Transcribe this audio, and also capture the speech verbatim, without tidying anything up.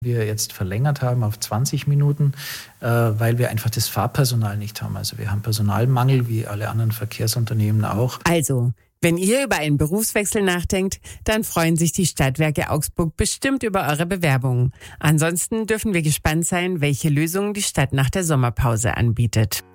wir jetzt verlängert haben auf zwanzig Minuten, äh, weil wir einfach das Fahrpersonal nicht haben. Also wir haben Personalmangel, wie alle anderen Verkehrsunternehmen auch. Also, wenn ihr über einen Berufswechsel nachdenkt, dann freuen sich die Stadtwerke Augsburg bestimmt über eure Bewerbungen. Ansonsten dürfen wir gespannt sein, welche Lösungen die Stadt nach der Sommerpause anbietet.